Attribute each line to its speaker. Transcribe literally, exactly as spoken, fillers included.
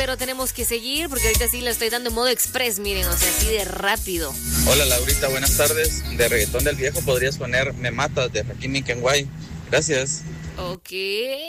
Speaker 1: Pero tenemos que seguir porque ahorita sí la estoy dando en modo express, miren, o sea, así de rápido.
Speaker 2: Hola Laurita, buenas tardes. De reggaetón del viejo podrías poner Me Matas de Rakim y Kenway. Gracias.
Speaker 1: Ok.